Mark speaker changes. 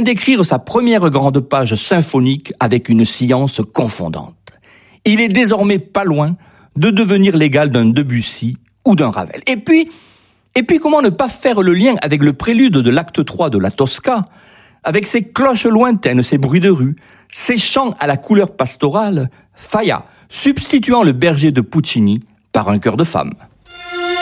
Speaker 1: d'écrire sa première grande page symphonique avec une science confondante. Il est désormais pas loin de devenir l'égal d'un Debussy ou d'un Ravel. Et puis, comment ne pas faire le lien avec le prélude de l'acte 3 de la Tosca, avec ses cloches lointaines, ses bruits de rue, ses chants à la couleur pastorale, Falla substituant le berger de Puccini par un chœur de femmes.